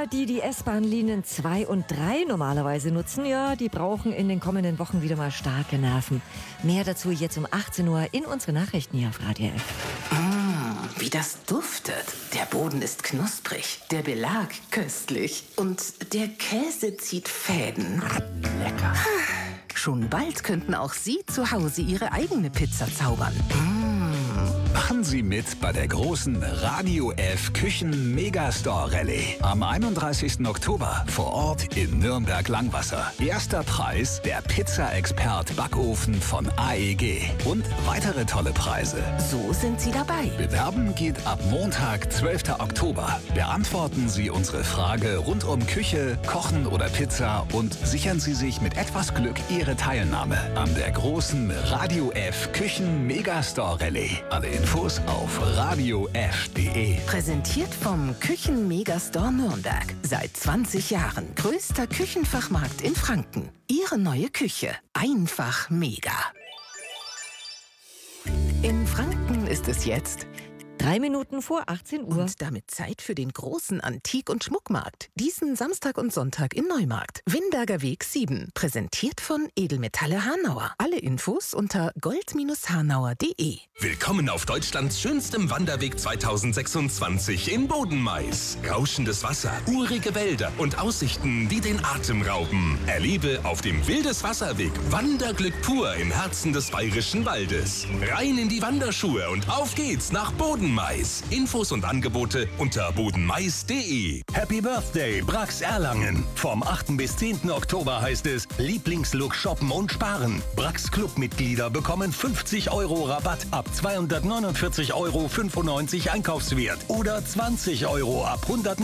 die S-Bahn-Linien 2 und 3 normalerweise nutzen, ja, die brauchen in den kommenden Wochen wieder mal starke Nerven. Mehr dazu jetzt um 18 Uhr in unseren Nachrichten hier auf Radio F. Wie das duftet. Der Boden ist knusprig, der Belag köstlich und der Käse zieht Fäden. Lecker. Schon bald könnten auch Sie zu Hause Ihre eigene Pizza zaubern. Machen Sie mit bei der großen Radio F Küchen Megastore Rallye am 31. Oktober vor Ort in Nürnberg-Langwasser. Erster Preis der Pizza-Expert Backofen von AEG und weitere tolle Preise. So sind Sie dabei. Bewerben geht ab Montag, 12. Oktober. Beantworten Sie unsere Frage rund um Küche, Kochen oder Pizza und sichern Sie sich mit etwas Glück Ihre Teilnahme an der großen Radio F Küchen Megastore Rallye. Alle Infos auf radiof.de. Präsentiert vom Küchen-Megastore Nürnberg. Seit 20 Jahren größter Küchenfachmarkt in Franken. Ihre neue Küche. Einfach mega. In Franken ist es jetzt 3 Minuten vor 18 Uhr. und damit Zeit für den großen Antik- und Schmuckmarkt. Diesen Samstag und Sonntag in Neumarkt. Windberger Weg 7. Präsentiert von Edelmetalle Hanauer. Alle Infos unter gold-hanauer.de. Willkommen auf Deutschlands schönstem Wanderweg 2026 in Bodenmais. Rauschendes Wasser, urige Wälder und Aussichten, die den Atem rauben. Erlebe auf dem Wildeswasserweg Wanderglück pur im Herzen des Bayerischen Waldes. Rein in die Wanderschuhe und auf geht's nach Bodenmais. Infos und Angebote unter bodenmais.de. Happy Birthday, Brax Erlangen. Vom 8. bis 10. Oktober heißt es Lieblingslook shoppen und sparen. Brax Clubmitglieder bekommen 50 € Rabatt ab 249,95 € Einkaufswert oder 20 € ab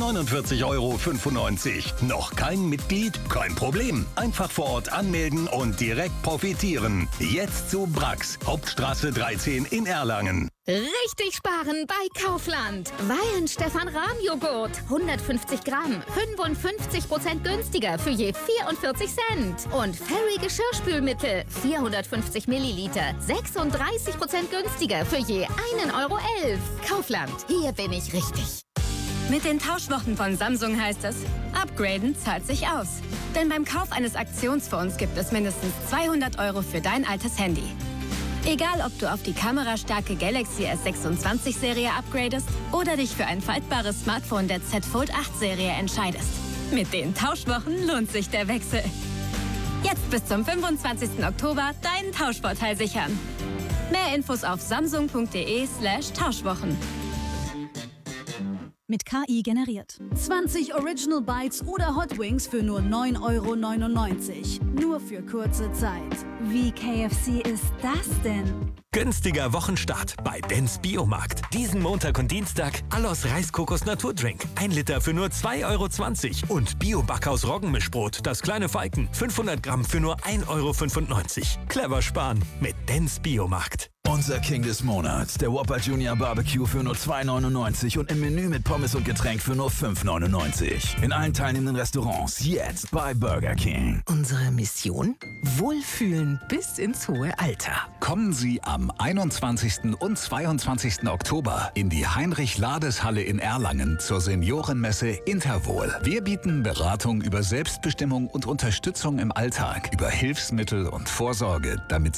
149,95 €. Noch kein Mitglied? Kein Problem. Einfach vor Ort anmelden und direkt profitieren. Jetzt zu Brax, Hauptstraße 13 in Erlangen. Richtig sparen bei Kaufland. Weihenstephan-Rahm-Joghurt. 150 Gramm. 55% günstiger für je 44 Cent. Und Fairy Geschirrspülmittel. 450 Milliliter. 36% günstiger für je 1,11 €. Kaufland. Hier bin ich richtig. Mit den Tauschwochen von Samsung heißt es, upgraden zahlt sich aus. Denn beim Kauf eines Aktionsfonds gibt es mindestens 200 € für dein altes Handy. Egal, ob du auf die kamerastarke Galaxy S26-Serie upgradest oder dich für ein faltbares Smartphone der Z Fold 8-Serie entscheidest. Mit den Tauschwochen lohnt sich der Wechsel. Jetzt bis zum 25. Oktober deinen Tauschvorteil sichern. Mehr Infos auf samsung.de/Tauschwochen. Mit KI generiert. 20 Original Bites oder Hot Wings für nur 9,99 €. Nur für kurze Zeit. Wie KFC ist das denn? Günstiger Wochenstart bei Dens Biomarkt. Diesen Montag und Dienstag Allos Reiskokos Naturdrink. 1 Liter für nur 2,20 € und Bio-Backhaus Roggenmischbrot, das kleine Falken. 500 Gramm für nur 1,95 €. Clever sparen mit Dens Biomarkt. Unser King des Monats, der Whopper Junior Barbecue für nur 2,99 € und im Menü mit Pommes und Getränk für nur 5,99 €. In allen teilnehmenden Restaurants jetzt bei Burger King. Unsere Mission? Wohlfühlen bis ins hohe Alter. Kommen Sie am 21. und 22. Oktober in die Heinrich-Lades-Halle in Erlangen zur Seniorenmesse Interwohl. Wir bieten Beratung über Selbstbestimmung und Unterstützung im Alltag, über Hilfsmittel und Vorsorge, damit